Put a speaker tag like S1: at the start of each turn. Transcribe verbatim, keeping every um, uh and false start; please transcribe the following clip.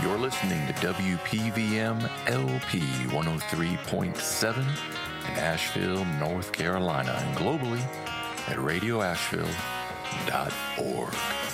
S1: You're listening to W P V M L P one oh three point seven in Asheville, North Carolina, and globally at radio asheville dot org.